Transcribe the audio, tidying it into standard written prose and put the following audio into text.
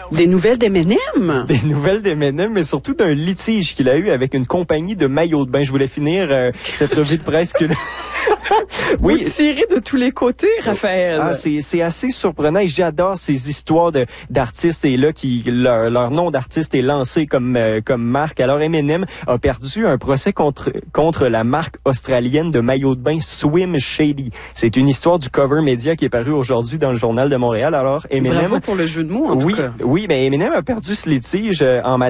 Des nouvelles d'Eminem? Des nouvelles d'Eminem, mais surtout d'un litige qu'il a eu avec une compagnie de maillots de bain. Je voulais finir cette revue de presse que... Oui, vous tirez de tous les côtés, Raphaël. Ah, c'est assez surprenant et j'adore ces histoires d'artistes et là qui leur nom d'artiste est lancé comme marque. Alors Eminem a perdu un procès contre la marque australienne de maillots de bain Swim Shady. C'est une histoire du Cover Media qui est paru aujourd'hui dans le Journal de Montréal. Alors Eminem... Bravo pour le jeu de mots, en tout cas. Oui, mais Eminem a perdu ce litige en